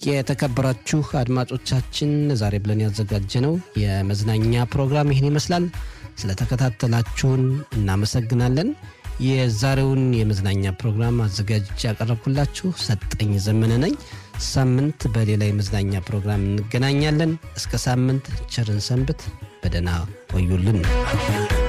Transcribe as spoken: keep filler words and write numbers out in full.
የተከበራችሁ አድማጮቻችን ዛሬ ብለን ያዘጋጀነው የመዝናኛ ፕሮግራም ይህን ይመስላል። ስለተከታተላችሁን እናመሰግናለን። የዛሬውን የመዝናኛ ፕሮግራም አዘጋጅቼ ያቀረብኩላችሁ ሰጠኝ ዘመነ ነኝ። ሳምንት በሌላ የመዝናኛ ፕሮግራም እንገናኛለን። እስከ ሳምንት ቸርን ሰንብት። በደህና ቆዩልን።